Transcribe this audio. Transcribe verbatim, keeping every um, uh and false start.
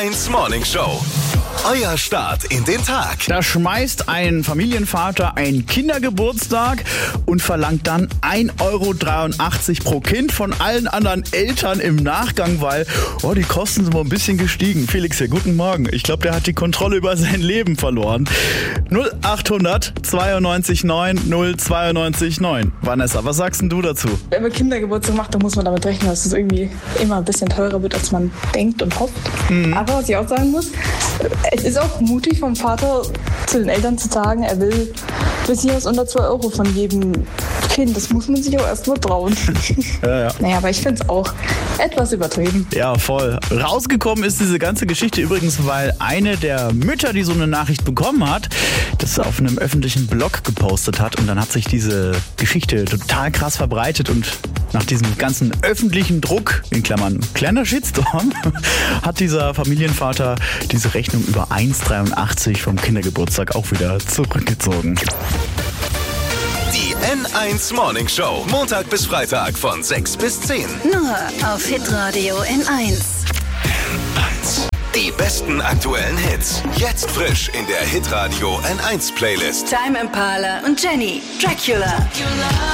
eins Morning Show. Euer Start in den Tag. Da schmeißt ein Familienvater einen Kindergeburtstag und verlangt dann ein Euro dreiundachtzig pro Kind von allen anderen Eltern im Nachgang, weil oh, die Kosten sind wohl ein bisschen gestiegen. Felix hier, guten Morgen. Ich glaube, der hat die Kontrolle über sein Leben verloren. null achthundert zweiundneunzig neun null zweiundneunzig neun. Vanessa, was sagst denn du dazu? Wenn man Kindergeburtstag macht, dann muss man damit rechnen, dass es irgendwie immer ein bisschen teurer wird, als man denkt und hofft. Mhm. Aber was ich auch sagen muss, es ist auch mutig vom Vater zu den Eltern zu sagen, er will bis hier aus unter zwei Euro von jedem Kind. Das muss man sich auch erst mal trauen. Ja, ja. Naja, aber ich finde es auch etwas übertrieben. Ja, voll. Rausgekommen ist diese ganze Geschichte übrigens, weil eine der Mütter, die so eine Nachricht bekommen hat, das auf einem öffentlichen Blog gepostet hat und dann hat sich diese Geschichte total krass verbreitet und nach diesem ganzen öffentlichen Druck, in Klammern kleiner Shitstorm, hat dieser Familienvater diese Rechnung über eins Euro dreiundachtzig vom Kindergeburtstag auch wieder zurückgezogen. Die N eins Morning Show. Montag bis Freitag von sechs bis zehn. Nur auf Hitradio N eins. N eins. Die besten aktuellen Hits. Jetzt frisch in der Hitradio N eins Playlist. Time Impala und Jenny. Dracula.